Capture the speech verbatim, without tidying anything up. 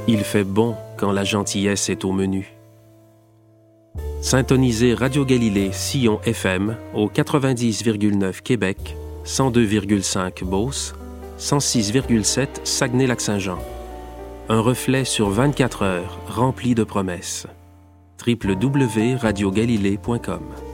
Il fait bon quand la gentillesse est au menu. Syntonisez Radio Galilée Sillon F M au quatre-vingt-dix virgule neuf Québec, cent deux virgule cinq Beauce, cent six virgule sept Saguenay-Lac-Saint-Jean. Un reflet sur vingt-quatre heures rempli de promesses. w w w point radio galilée point com